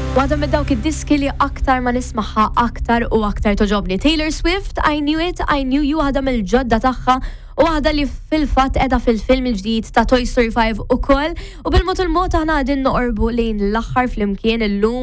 Waħda minn dawk id-diski li aktar ma nismaħħa aktar u aktar toġobni. Taylor Swift, I Knew It, I Knew You, waħda mill-ġodda tagħha u waħda li fil-fatt qiegħda fil-film il-ġdid ta' Toy Story 5 ukoll. U bil-mod il-mod aħna qegħdin noqorbu lejn l-aħħar flimkien illum